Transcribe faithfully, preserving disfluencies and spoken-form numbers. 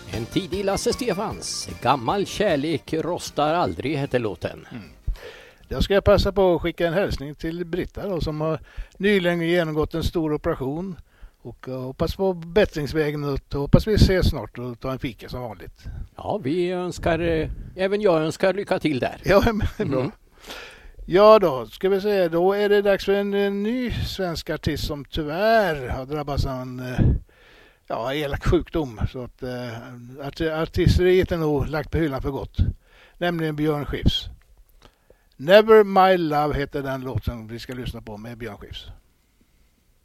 En tidig Lasse Stefans, gammal kärlek rostar aldrig, heter låten. Mm. Jag ska passa på att skicka en hälsning till Britta då, som har nyligen genomgått en stor operation. Och uh, hoppas på bättringsvägen och hoppas vi ses snart och ta en fika som vanligt. Ja, vi önskar, eh, även jag önskar lycka till där. Ja, men bra. Mm. Ja då, ska vi säga, då är det dags för en, en ny svensk artist som tyvärr har drabbats av en uh, ja, elak sjukdom. Så att uh, art- artisteriet är nog lagt på hyllan för gott. Nämligen Björn Skifs. Never My Love heter den låt som vi ska lyssna på med Björn Skifs.